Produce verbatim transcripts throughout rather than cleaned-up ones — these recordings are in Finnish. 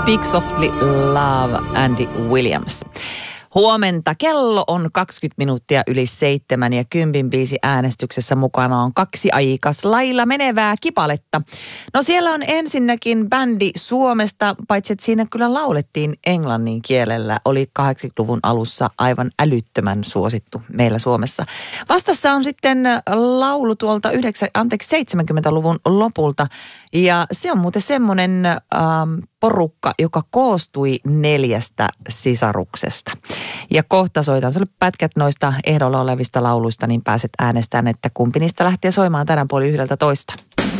Speak Softly, Love, Andy Williams. Huomenta. Kello on kaksikymmentä minuuttia yli seitsemän ja kympin biisi äänestyksessä mukana on kaksi aikas lailla menevää kipaletta. No siellä on ensinnäkin bändi Suomesta, paitsi että siinä kyllä laulettiin englannin kielellä. Oli kahdeksankymmentäluvun alussa aivan älyttömän suosittu meillä Suomessa. Vastassa on sitten laulu tuolta yhdeksän, anteeksi, seitsemänkymmentäluvun lopulta ja se on muuten semmoinen ähm, porukka, joka koostui neljästä sisaruksesta. Ja kohta soitan sulle pätkät noista ehdolla olevista lauluista, niin pääset äänestämään, että kumpi niistä lähtee soimaan tänään puoli yhdeltä toista.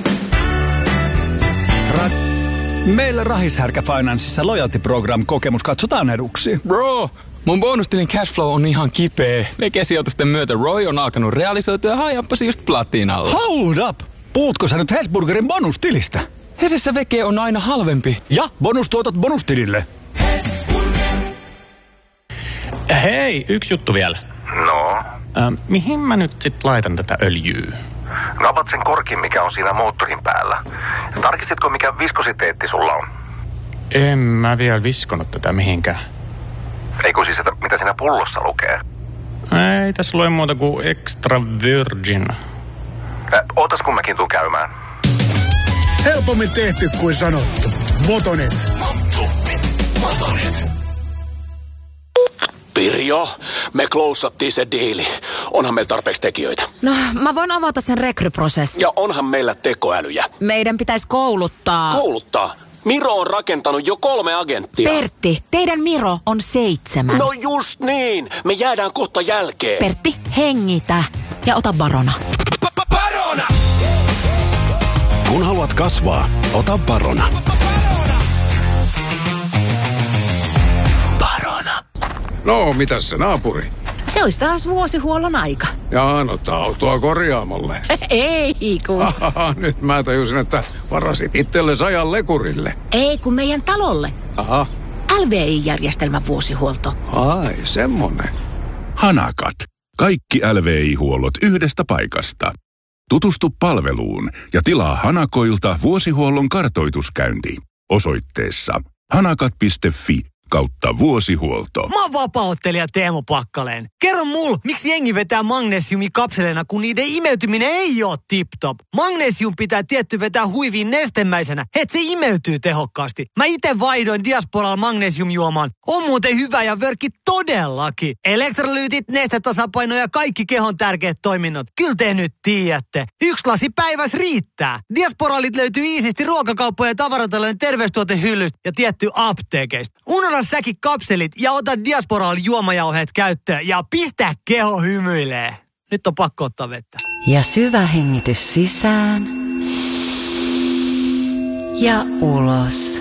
Ra- Meillä Rahishärkä Financeissa Loyalty Program -kokemus katsotaan eduksi. Bro, mun bonustilin cashflow on ihan kipeä. Veke-sijoitusten myötä Roy on alkanut realisoitua ja hajappasi just platinalla. Hold up! Puhutko sä nyt Hesburgerin bonustilistä? Hesessä veke on aina halvempi. Ja bonustuotot bonustilille. Hei, yksi juttu vielä. No? Äh, mihin mä nyt sit laitan tätä öljyä? No avat sen korkin, mikä on siinä moottorin päällä. Ja tarkistitko, mikä viskositeetti sulla on? En mä vielä viskonut tätä mihinkään. Eikö siis, että mitä siinä pullossa lukee? Ei tässä lue muuta kuin extra virgin. Äh, ootas kun mäkin tuun käymään. Helpommin tehty kuin sanottu. Motonet. Motonet. Pirjo, me klousattiin se diili. Onhan meillä tarpeeksi tekijöitä. No, mä voin avata sen rekryprosessin. Ja onhan meillä tekoälyjä. Meidän pitäisi kouluttaa. Kouluttaa? Miro on rakentanut jo kolme agenttia. Pertti, teidän Miro on seitsemän. No just niin. Me jäädään kohta jälkeen. Pertti, hengitä ja ota Barona. Barona! Kun haluat kasvaa, ota Barona. Barona. No, mitäs se naapuri? Se olisi taas vuosihuollon aika. Jaa, no autoa korjaamolle. Ei kun. Ahaha, nyt mä tajusin, että varasit itsellesi ajan lekurille. Ei kun meidän talolle. Aha. L V I-järjestelmän vuosihuolto. Ai, semmonen. Hanakat. Kaikki L V I-huollot yhdestä paikasta. Tutustu palveluun ja tilaa Hanakoilta vuosihuollon kartoituskäynti osoitteessa hanakat piste fi kautta vuosihuolto. Mä oon vapaa-ottelija Teemu Pakkaleen. Kerro mul, miksi jengi vetää magnesiumikapseleina, kun niiden imeytyminen ei oo tip-top. Magnesium pitää tietty vetää huiviin nestemäisenä, et se imeytyy tehokkaasti. Mä ite vaihdoin Diasporalla magnesiumjuomaan. On muuten hyvä ja vörkki todellakin. Elektrolyytit, nestetasapaino ja kaikki kehon tärkeät toiminnot. Kyllä te nyt tiedätte. Yksi lasi päiväs riittää. Diasporalit löytyy iisisti ruokakauppojen ja tavaratalojen terveystuotehyllystä ja tietty apteekeista. Unohda säkin kapselit ja ota Diasporal juomajauheet käyttöön ja pistä keho hymyilee. Nyt on pakko ottaa vettä. Ja syvä hengitys sisään ja ulos.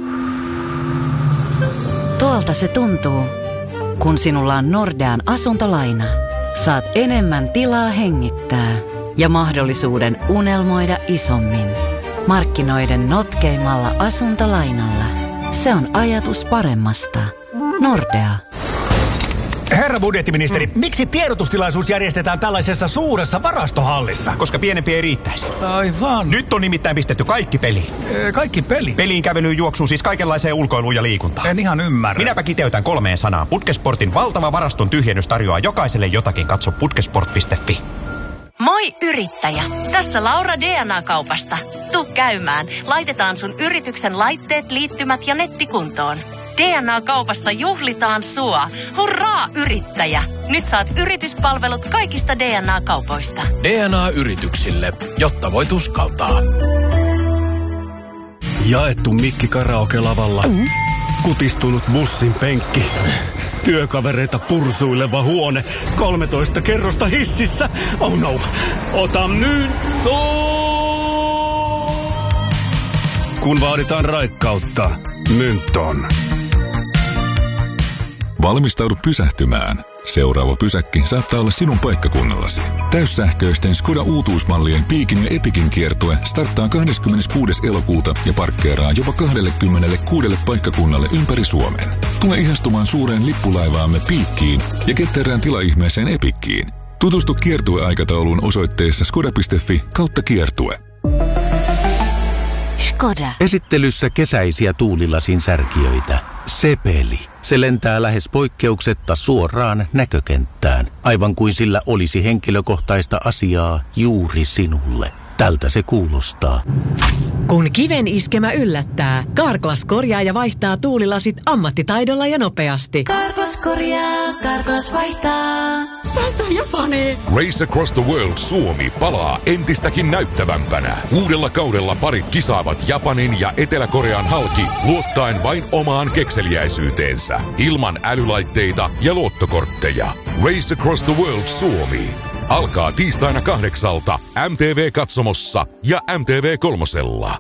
Tuolta se tuntuu, kun sinulla on Nordean asuntolaina. Saat enemmän tilaa hengittää ja mahdollisuuden unelmoida isommin. Markkinoiden notkeimmalla asuntolainalla. Se on ajatus paremmasta. Nordea. Herra budjettiministeri, mm. miksi tiedotustilaisuus järjestetään tällaisessa suuressa varastohallissa? Koska pienempi ei riittäisi. Aivan. Nyt on nimittäin pistetty kaikki peliin. E, kaikki peli? Peliin, kävelyyn, juoksuun, siis kaikenlaiseen ulkoiluun ja liikuntaan. En ihan ymmärrä. Minäpä kiteytän kolmeen sanaan. Putkesportin valtava varaston tyhjennys tarjoaa jokaiselle jotakin. Katso putkesport piste fi. Moi yrittäjä! Tässä Laura D N A-kaupasta. Tuu käymään. Laitetaan sun yrityksen laitteet, liittymät ja nettikuntoon. D N A-kaupassa juhlitaan sua. Hurraa yrittäjä! Nyt saat yrityspalvelut kaikista D N A-kaupoista. D N A-yrityksille, jotta voit uskaltaa. Jaettu mikki karaoke-lavalla. Mm. Kutistunut bussin penkki. Työkavereita pursuileva huone. kolmetoista kerrosta hississä. Oh no. Ota nyt. Oh! Kun vaaditaan raikkautta, Mynton. Valmistaudu pysähtymään. Seuraava pysäkki saattaa olla sinun paikkakunnallasi. Täyssähköisten Skoda uutuusmallien Piikin ja Epikin kiertue starttaa kahdeskymmeneskuudes elokuuta ja parkkeeraa jopa kaksikymmentäkuusi paikkakunnalle ympäri Suomen. Tule ihastumaan suureen lippulaivaamme Piikkiin ja ketterään tilaihmeeseen Epikkiin. Tutustu kiertueaikatauluun osoitteessa skoda piste fi kautta kiertue. Skoda. Esittelyssä kesäisiä tuulilasin särkijöitä. Sepeli. Se lentää lähes poikkeuksetta suoraan näkökenttään, aivan kuin sillä olisi henkilökohtaista asiaa juuri sinulle. Tältä se kuulostaa. Kun kiven iskemä yllättää, Carglass korjaa ja vaihtaa tuulilasit ammattitaidolla ja nopeasti. Carglass korjaa, Carglass vaihtaa. Päästään Japaniin! Race Across the World Suomi palaa entistäkin näyttävämpänä. Uudella kaudella parit kisaavat Japanin ja Etelä-Korean halki luottaen vain omaan kekseliäisyyteensä. Ilman älylaitteita ja luottokortteja. Race Across the World Suomi. Alkaa tiistaina kahdeksalta M T V-katsomossa ja M T V kolmosella.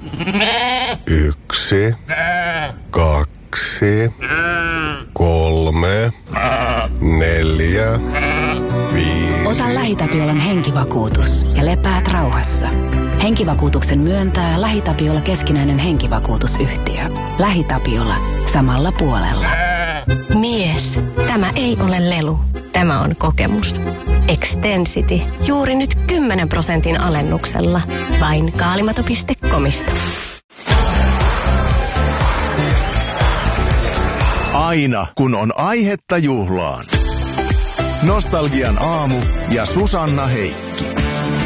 Yksi, kaksi, kolme, neljä, viisi. Ota LähiTapiolan henkivakuutus ja lepäät rauhassa. Henkivakuutuksen myöntää LähiTapiola keskinäinen henkivakuutusyhtiö. LähiTapiola. Samalla puolella. Mies, tämä ei ole lelu. Tämä on kokemus. Extensity. Juuri nyt kymmenen prosentin alennuksella. Vain kaalimato piste comista. Aina kun on aihetta juhlaan. Nostalgian aamu ja Susanna Heikki.